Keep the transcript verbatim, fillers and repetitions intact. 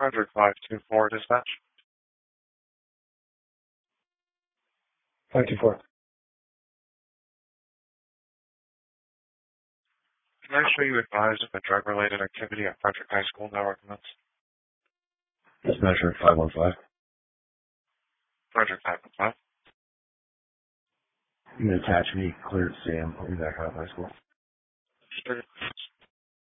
Frederick five two four dispatch. five two four. Can I show you advised of a drug-related activity at Frederick High School now recommends? This measure five one five. Frederick five one five. You can attach me, cleared Sam, I'll be back out of high school. Sure.